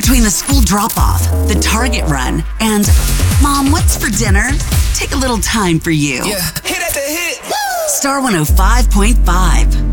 Between the school drop-off, the Target run, and Mom, what's for dinner? Take a little time for you. Yeah, hit at the hit. Star 105.5.